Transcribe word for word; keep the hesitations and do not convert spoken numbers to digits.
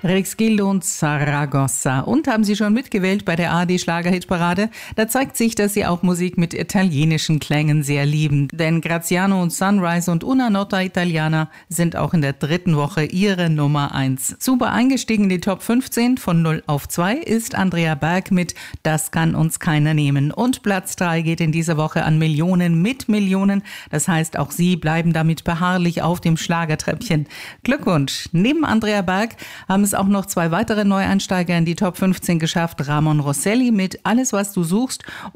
Rexgildo und Saragossa. Und haben Sie schon mitgewählt bei der A R D-Schlagerhitparade? Da zeigt sich, dass Sie auch Musik mit italienischen Klängen sehr lieben. Denn Graziano und Sunrise und Una Nota Italiana sind auch in der dritten Woche Ihre Nummer eins. Super eingestiegen in die Top fünfzehn von null auf zwei ist Andrea Berg mit Das kann uns keiner nehmen. Und Platz drei geht in dieser Woche an Millionen mit Millionen. Das heißt, auch Sie bleiben damit beharrlich auf dem Schlagertreppchen. Glückwunsch! Neben Andrea Berg haben es auch noch zwei weitere Neueinsteiger in die Top fünfzehn geschafft. Ramon Rosselli mit Alles, was du suchst